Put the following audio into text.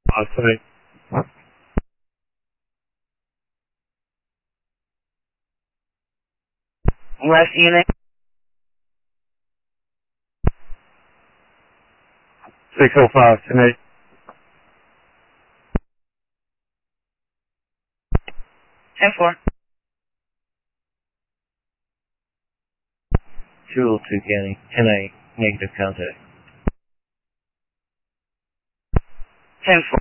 Outside. West unit. 605 tonight. 10-4. 202 County, 10-8, negative contact. 10-4.